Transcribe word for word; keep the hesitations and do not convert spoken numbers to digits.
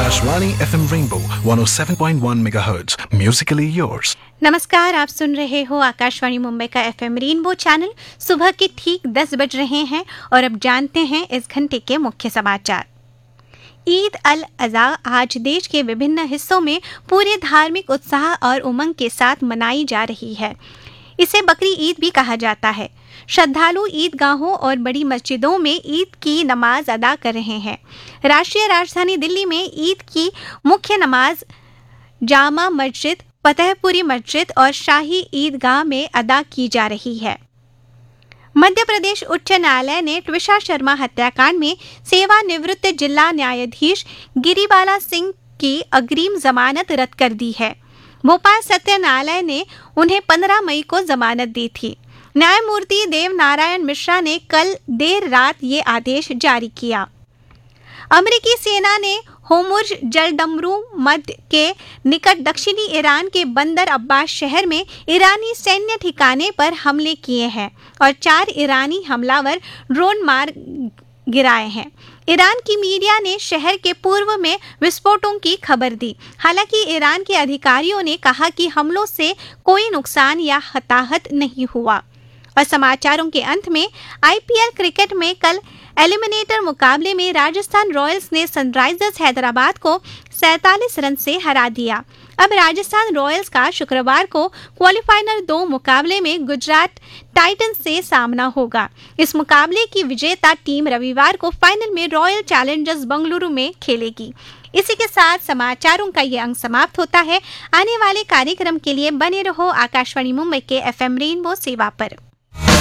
Akashvani F M Rainbow one oh seven point one megahertz. Musically yours. नमस्कार, आप सुन रहे हो आकाशवाणी मुंबई का एफ एम रेनबो चैनल। सुबह के ठीक दस बज रहे हैं और अब जानते हैं इस घंटे के मुख्य समाचार। ईद अल अज़हा आज देश के विभिन्न हिस्सों में पूरे धार्मिक उत्साह और उमंग के साथ मनाई जा रही है। इसे बकरी ईद भी कहा जाता है। श्रद्धालु ईदगाहों और बड़ी मस्जिदों में ईद की नमाज अदा कर रहे हैं। राष्ट्रीय राजधानी दिल्ली में ईद की मुख्य नमाज जामा मस्जिद, फतेहपुरी मस्जिद और शाही ईदगाह में अदा की जा रही है। मध्य प्रदेश उच्च न्यायालय ने ट्विशा शर्मा हत्याकांड में सेवानिवृत्त जिला न्यायाधीश गिरिबाला सिंह की अग्रिम जमानत रद्द कर दी है। भोपाल सत्र न्यायालय ने उन्हें पंद्रह मई को जमानत दी थी। न्यायमूर्ति देव नारायण मिश्रा ने कल देर रात ये आदेश जारी किया। अमेरिकी सेना ने होमुर्ज जलडमरू मध्य के निकट दक्षिणी ईरान के बंदर अब्बास शहर में ईरानी सैन्य ठिकाने पर हमले किए हैं और चार ईरानी हमलावर ड्रोन मार गिराए हैं। ईरान की मीडिया ने शहर के पूर्व में विस्फोटों की खबर दी। हालांकि ईरान के अधिकारियों ने कहा कि हमलों से कोई नुकसान या हताहत नहीं हुआ। और समाचारों के अंत में आई पी एल क्रिकेट में कल एलिमिनेटर मुकाबले में राजस्थान रॉयल्स ने सनराइजर्स हैदराबाद को सैंतालीस रन से हरा दिया। अब राजस्थान रॉयल्स का शुक्रवार को क्वालिफायर दो मुकाबले में गुजरात टाइटंस से सामना होगा। इस मुकाबले की विजेता टीम रविवार को फाइनल में रॉयल चैलेंजर्स बेंगलुरु में खेलेगी। इसी के साथ समाचारों का ये अंक समाप्त होता है। आने वाले कार्यक्रम के लिए बने रहो आकाशवाणी मुंबई के एफ एम रेनबो सेवा पर।